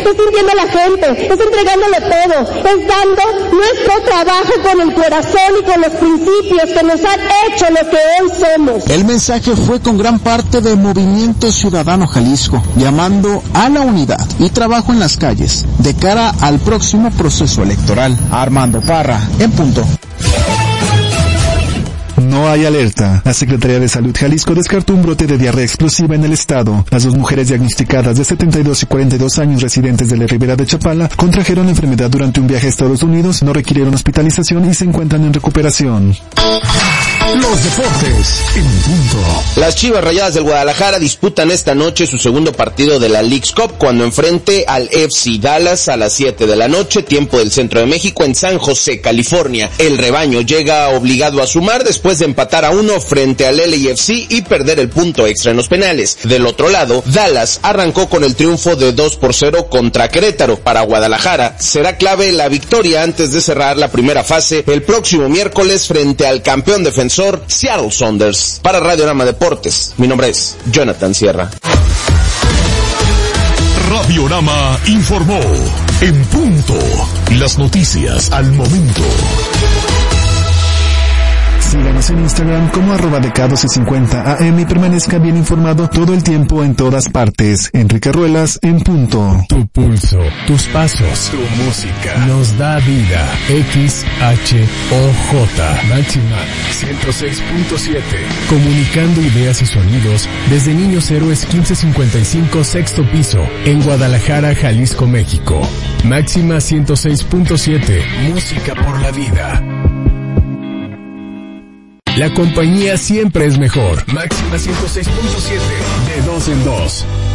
es sintiendo a la gente, es entregándolo todo, es dando nuestro trabajo con el corazón y con los principios que nos han hecho lo que hoy somos. El mensaje fue con gran parte de Movimiento Ciudadano Jalisco, llamando a la unidad y trabajo en las calles de cara al próximo proceso electoral. Armando Parra, en punto. No hay alerta. La Secretaría de Salud Jalisco descartó un brote de diarrea explosiva en el estado. Las 2 mujeres diagnosticadas de 72 y 42 años residentes de la Ribera de Chapala contrajeron la enfermedad durante un viaje a Estados Unidos, no requirieron hospitalización y se encuentran en recuperación. Los deportes en punto. Las Chivas Rayadas del Guadalajara disputan esta noche su segundo partido de la Leagues Cup cuando enfrente al FC Dallas a las 7 de la noche, tiempo del centro de México, en San José, California. El rebaño llega obligado a sumar después de empatar a 1 frente al LAFC y perder el punto extra en los penales. Del otro lado, Dallas arrancó con el triunfo de 2-0 contra Querétaro. Para Guadalajara será clave la victoria antes de cerrar la primera fase el próximo miércoles frente al campeón defensor Seattle Sounders. Para Radiorama Deportes, mi nombre es Jonathan Sierra. Radiorama informó en punto las noticias al momento. Síganos en Instagram como @decado50am y permanezca bien informado todo el tiempo en todas partes. Enrique Ruelas, en punto. Tu pulso, tus pasos, tu música nos da vida. XHOJ Máxima 106.7. Comunicando ideas y sonidos desde Niños Héroes 1555 sexto piso en Guadalajara, Jalisco, México. Máxima 106.7. Música por la vida. La compañía siempre es mejor. Máxima 106.7. De 2 en 2.